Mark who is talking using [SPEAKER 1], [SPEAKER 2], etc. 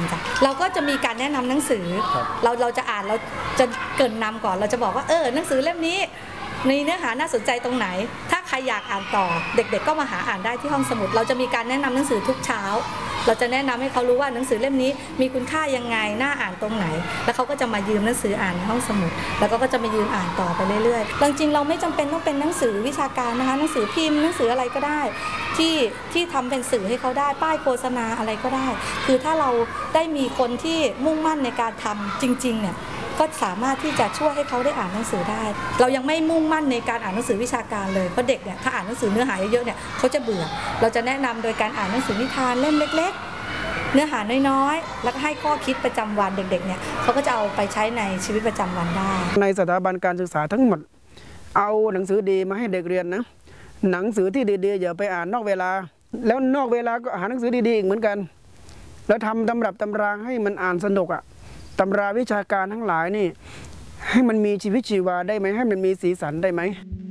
[SPEAKER 1] จ้ะเราก็จะมีการแนะนำหนังสือเราจะอ่านเราจะเกริ่นนำก่อนเราจะบอกว่าหนังสือเล่มนี้ในเนื้อหาน่าสนใจตรงไหนถ้าใครอยากอ่านต่อเด็กๆก็มาหาอ่านได้ที่ห้องสมุดเราจะมีการแนะนำหนังสือทุกเช้าเราจะแนะนำให้เขารู้ว่าหนังสือเล่มนี้มีคุณค่ายังไงน่าอ่านตรงไหนแล้วเขาก็จะมายืมหนังสืออ่านในห้องสมุดแล้วก็จะมายืมอ่านต่อไปเรื่อยๆจริงๆเราไม่จำเป็นต้องเป็นหนังสือวิชาการนะคะหนังสือพิมพ์หนังสืออะไรก็ได้ที่ทำเป็นสื่อให้เขาได้ป้ายโฆษณาอะไรก็ได้คือถ้าเราได้มีคนที่มุ่งมั่นในการทำจริงๆเนี่ยก็สามารถที่จะช่วยให้เขาได้อ่านหนังสือได้เรายังไม่มุ่งมั่นในการอ่านหนังสือวิชาการเลยเพราะเด็กเนี่ยถ้าอ่านหนังสือเนื้อหาเยอะๆเนี่ยเขาจะเบื่อเราจะแนะนำโดยการอ่านหนังสือนิทานเล่มเล็กๆเนื้อหาน้อยๆแล้วก็ให้ข้อคิดประจำวันเด็กๆเนี่ยเขาก็จะเอาไปใช้ในชีวิตประจำวันได้
[SPEAKER 2] ในสถาบันการศึกษาทั้งหมดเอาหนังสือดีมาให้เด็กเรียนนะหนังสือที่ดีๆอย่าไปอ่านนอกเวลาแล้วนอกเวลาก็หาหนังสือดีๆอีกเหมือนกันแล้วทำตำรับตำราให้มันอ่านสนุกตำราวิชาการทั้งหลายนี่ให้มันมีชีวิตชีวาได้ไหมให้มันมีสีสันได้ไหม